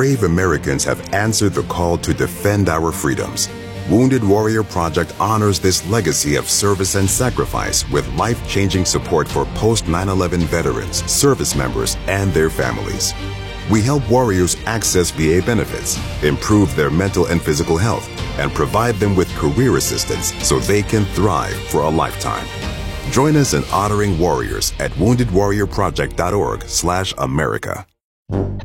brave Americans have answered the call to defend our freedoms. Wounded Warrior Project honors this legacy of service and sacrifice with life-changing support for post-9/11 veterans, service members, and their families. We help warriors access VA benefits, improve their mental and physical health, and provide them with career assistance so they can thrive for a lifetime. Join us in honoring warriors at woundedwarriorproject.org/America.